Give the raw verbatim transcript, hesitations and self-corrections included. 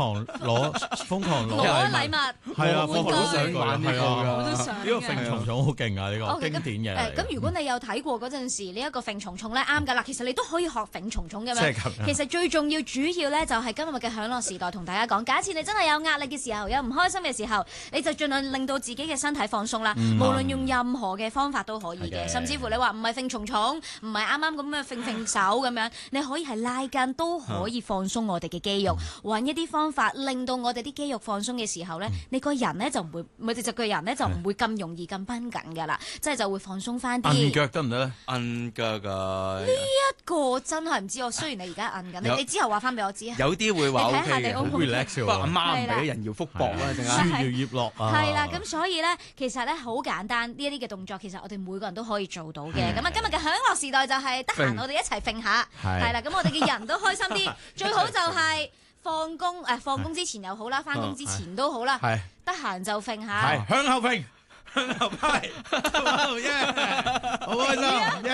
狂攞瘋狂攞攞禮物， 係啊， 我都想玩呢個㗎， 我都想呢個揈蟲蟲好勁啊！呢個 OK， 經典嘅。 誒咁，如果你有睇過嗰陣時呢一個揈蟲蟲咧，啱㗎啦。其實你都可以學揈蟲蟲嘅即係咁樣。 其實最重要主要咧就係今日嘅享樂時代同大家講，假設你真係有壓力嘅時候，有唔開心嘅時候，你就盡量令到自己嘅身體放鬆啦。無論用任何嘅方法都可以嘅，甚至乎你話唔係揈蟲蟲，唔係啱啱咁嘅揈揈手咁樣，你可以係拉筋都可以放鬆我哋嘅肌肉，揾一啲方法令到我哋啲肌肉放鬆嘅時候咧，你個人咧就唔會，咪隻個人咧就唔會咁容易咁繃緊㗎啦，即係就會放鬆翻啲。 按腳得唔得咧？ 按腳㗎。 呢一個真係唔知，我雖然你而家按緊，你你之後話翻俾我知啊。 有啲會話 O K 嘅， 好 relax 不過阿媽唔俾人搖腹膊啊，陣間。 舒搖葉落啊！ 係啦，咁所以咧，其實咧好簡單，呢一啲嘅動作，其實我哋每個人都可以做到嘅。咁啊，今日嘅享樂時代就係得閒，我哋一齊揈下，係啦，咁我哋嘅人都開心啲。最好就係放工誒，放工之前又好啦，翻工之前都好啦，得閒就揈下。 係向後揈，向後派，耶！好開心。